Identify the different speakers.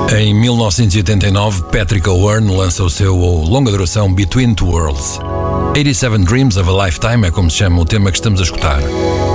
Speaker 1: Em 1989, Patrick O'Hearn lança o seu longa duração Between Two Worlds. 87 Dreams of a Lifetime é como se chama o tema que estamos a escutar.